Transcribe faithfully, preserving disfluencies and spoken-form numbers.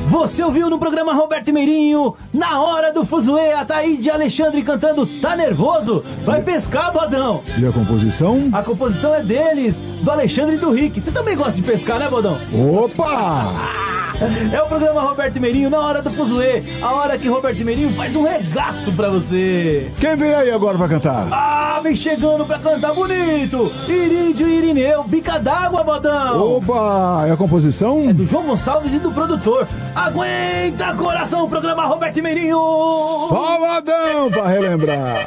Você ouviu no programa Roberto Meirinho, na hora do fuzuê, a Taíde Alexandre cantando Tá Nervoso? Vai pescar, Bodão! E a composição? A composição é deles, do Alexandre e do Rick. Você também gosta de pescar, né, Bodão? Opa! É o programa Roberto Meirinho, na hora do fuzuê, a hora que Roberto Meirinho faz um regaço pra você. Quem vem aí agora pra cantar? Ah, vem chegando pra cantar bonito, Irídio e Irineu, Bica d'Água, Bodão! Opa! E a composição? É do João Gonçalves e do produtor. Aguenta, coração, o programa Roberto Meirinho! Salvadão pra relembrar!